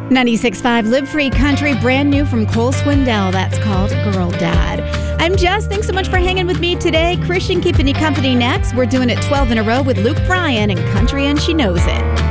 96.5 Live Free Country, brand new from Cole Swindell. That's called Girl Dad. I'm Jess. Thanks so much for hanging with me today. Christian keeping you company next. We're doing it 12 in a row with Luke Bryan and Country and She Knows It.